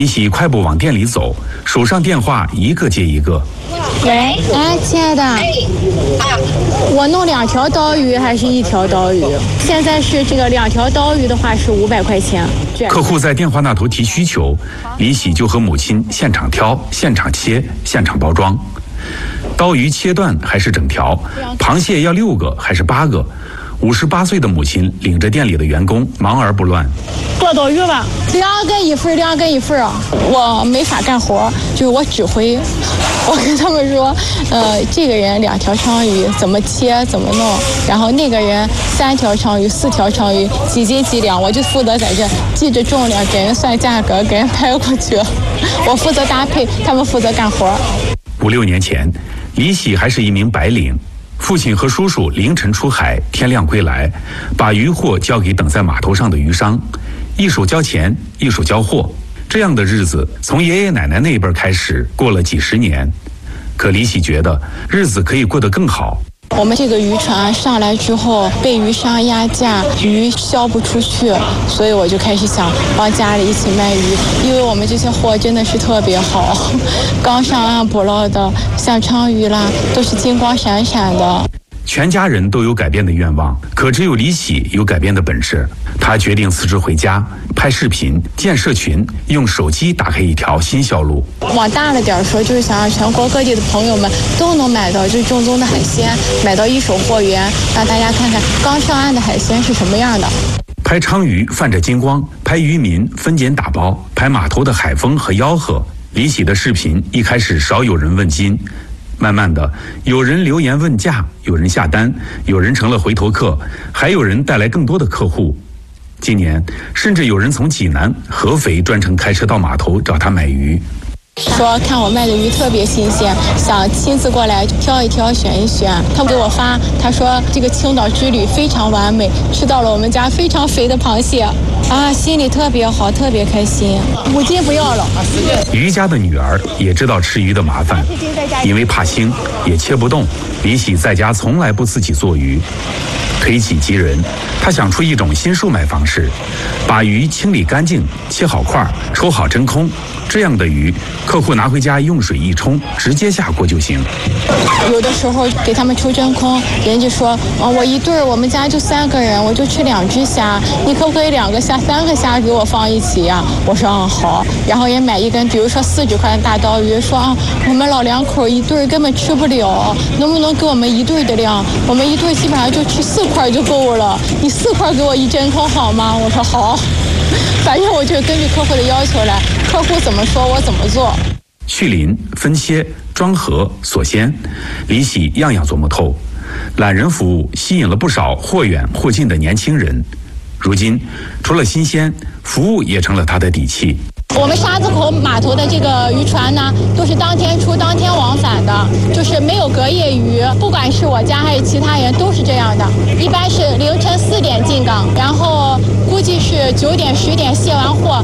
李喜快步往店里走，手上电话一个接一个。 喂，哎，亲爱的，我弄2条刀鱼还是1条刀鱼？现在是这个2条刀鱼的话是500块钱。 客户在电话那头提需求，李喜就和母亲现场挑、现场切、现场包装。刀鱼切断还是整条？螃蟹要6个还是8个？58岁的母亲领着店里的员工忙而不乱。 做刀鱼吧，2根一份，2根一份啊！我没法干活，就是我指挥。我跟他们说，这个人2条鲳鱼怎么切怎么弄，然后那个人3条鲳鱼、4条鲳鱼几斤几两，我就负责在这记着重量，给人算价格，给人拍过去。我负责搭配，他们负责干活。 5、6年前，李喜还是一名白领。父亲和叔叔凌晨出海，天亮归来，把渔货交给等在码头上的渔商，一手交钱，一手交货。这样的日子从爷爷奶奶那一辈开始过了几10年，可李喜觉得日子可以过得更好。 我们这个渔船上来之后被渔商压价，鱼销不出去，所以我就开始想帮家里一起卖鱼，因为我们这些货真的是特别好，刚上岸捕捞的，像鲳鱼啦，都是金光闪闪的。 全家人都有改变的愿望，可只有李喜有改变的本事。他决定辞职回家，拍视频、建社群，用手机打开一条新销路。 往大了点说，就是想让全国各地的朋友们都能买到最正宗的海鲜，买到一手货源，让大家看看刚上岸的海鲜是什么样的。 拍鲳鱼泛着金光，拍渔民分拣打包，拍码头的海风和吆喝。李喜的视频一开始少有人问津，慢慢的，有人留言问价，有人下单，有人成了回头客，还有人带来更多的客户。今年，甚至有人从济南、合肥专程开车到码头找他买鱼。 说看我卖的鱼特别新鲜，想亲自过来挑一挑、选一选。他给我发，他说这个青岛之旅非常完美，吃到了我们家非常肥的螃蟹，啊，心里特别好，特别开心。5斤不要了。 于家的女儿也知道吃鱼的麻烦，因为怕腥，也切不动。李喜在家从来不自己做鱼，推己及人，他想出一种新售卖方式，把鱼清理干净，切好块，抽好真空。这样的鱼，客户拿回家用水一冲，直接下锅就行。 有的时候给他们抽真空，人家说，我一对儿，我们家就3个人，我就吃2只虾，你可不可以2个虾、3个虾给我放一起呀？我说好，然后也买一根，比如说40块的大刀鱼，说我们老2口一对儿根本吃不了，能不能给我们1对的量？我们1对基本上就吃4块就够了，你4块给我一真空好吗？我说好。反正我就根据客户的要求来，客户怎么说我怎么做。 去鳞、分切、装盒、锁鲜，李喜样样琢磨透。懒人服务吸引了不少或远或近的年轻人。如今，除了新鲜，服务也成了他的底气。 我们沙子口码头的这个渔船呢，都是当天出当天往返的，就是没有隔夜鱼。不管是我家还是其他人，都是这样的。一般是凌晨4点进港，然后估计是9点10点卸完货。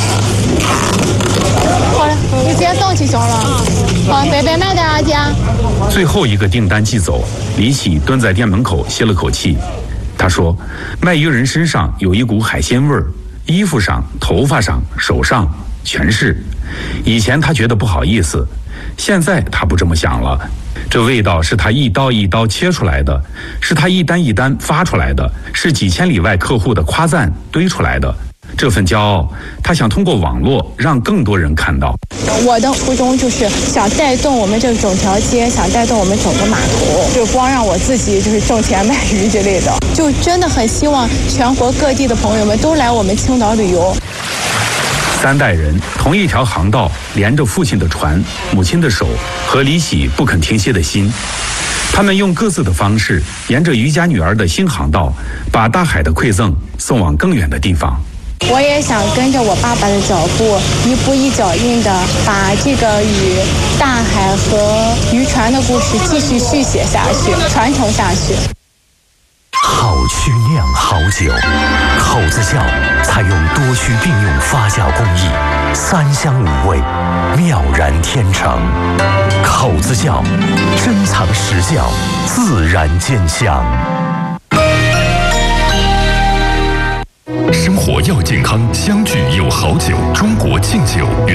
好了，你直接送去行了。好，拜拜，慢点啊，姐。 最后一个订单寄走，李喜蹲在店门口歇了口气。他说，卖鱼人身上有一股海鲜味儿。衣服上、头发上、手上全是。以前他觉得不好意思，现在他不这么想了。这味道是他一刀一刀切出来的，是他一单一单发出来的，是几千里外客户的夸赞堆出来的。这份骄傲，他想通过网络让更多人看到。 我的初衷就是想带动我们这整条街，想带动我们整个码头，就光让我自己就是挣钱卖鱼之类的，就真的很希望全国各地的朋友们都来我们青岛旅游。 3代人同一条航道，连着父亲的船、母亲的手和李喜不肯停歇的心。他们用各自的方式，沿着于家女儿的新航道，把大海的馈赠送往更远的地方。 我也想跟着我爸爸的脚步，一步一脚印的把这个与大海和渔船的故事继续续写下去，传承下去。 好曲酿好酒，口子窖采用多区并用发酵工艺，3香5味，妙然天成。口子窖珍藏实窖，自然见香。 生活要健康，相聚有好酒。中国敬酒。